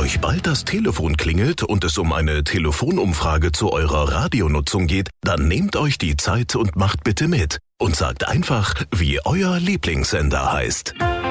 euch bald das Telefon klingelt und es um eine Telefonumfrage zu eurer Radionutzung geht, dann nehmt euch die Zeit und macht bitte mit und sagt einfach, wie euer Lieblingssender heißt.